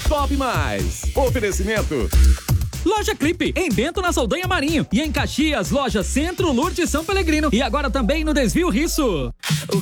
Top Mais. Oferecimento. Loja Clipe, em Bento, na Saldanha Marinho. E em Caxias, loja Centro, Lourdes, São Pelegrino. E agora também no Desvio Risso.